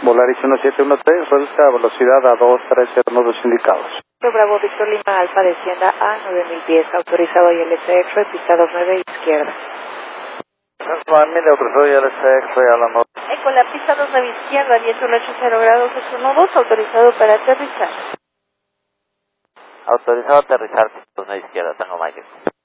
Volaris 1713, reduzca velocidad a 230 nudos indicados. Bravo Víctor Lima Alfa descienda a 9000 pies, autorizado y LCX, pista 29 izquierda. 9000, autorizado y LCX, a la norte. Con la pista 29 izquierda, viento 80 grados, 8 autorizado para aterrizar. Autorizado a aterrizar, pista 29 izquierda, Tango Mike.